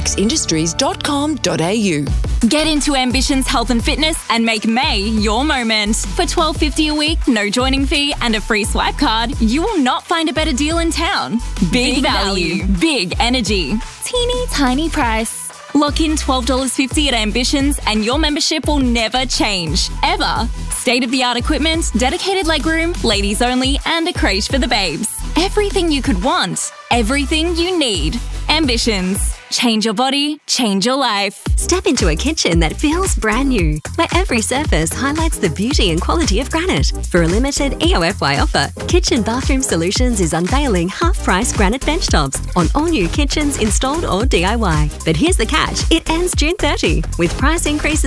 maxindustries.com.au. Get into Ambitions Health and Fitness and make May your moment. For $12.50 a week, no joining fee and a free swipe card, you will not find a better deal in town. Big value, big energy, teeny tiny price. Lock in $12.50 at Ambitions and your membership will never change, ever. State-of-the-art equipment, dedicated legroom, ladies only, and a crèche for the babes. Everything you could want, everything you need. Ambitions. Change your body, change your life. Step into a kitchen that feels brand new, where every surface highlights the beauty and quality of granite. For a limited EOFY offer, Kitchen Bathroom Solutions is unveiling half-price granite bench tops on all new kitchens installed or DIY. But here's the catch, it ends June 30, with price increases